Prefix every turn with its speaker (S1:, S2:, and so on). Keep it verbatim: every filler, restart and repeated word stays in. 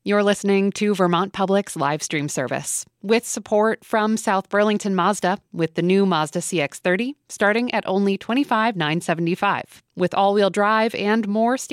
S1: You're listening to Vermont Public's live stream service with support from South Burlington Mazda with the new Mazda C X thirty starting at only twenty-five thousand nine hundred seventy-five dollars with all-wheel drive and more